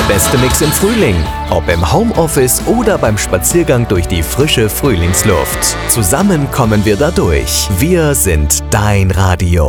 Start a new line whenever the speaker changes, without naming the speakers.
beste Mix im Frühling. Ob im Homeoffice oder beim Spaziergang durch die frische Frühlingsluft. Zusammen kommen wir da durch. Wir sind dein Radio.